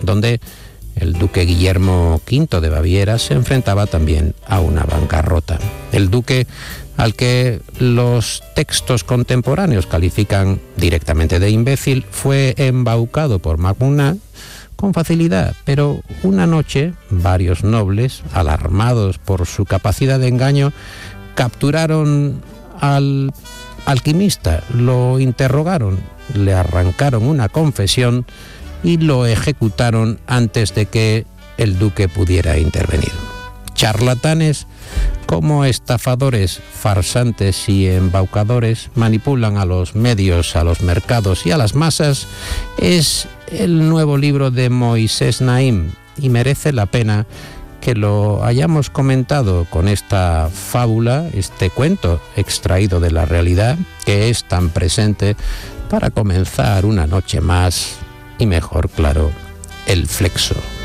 donde el duque Guillermo V de Baviera se enfrentaba también a una bancarrota. El duque, al que los textos contemporáneos califican directamente de imbécil, fue embaucado por Macunas con facilidad, pero una noche varios nobles, alarmados por su capacidad de engaño, capturaron al alquimista, lo interrogaron, le arrancaron una confesión y lo ejecutaron antes de que el duque pudiera intervenir. Charlatanes como estafadores, farsantes y embaucadores manipulan a los medios, a los mercados y a las masas es el nuevo libro de Moisés Naim, y merece la pena que lo hayamos comentado con esta fábula, este cuento extraído de la realidad que es tan presente para comenzar una noche más y mejor, claro, el Flexo.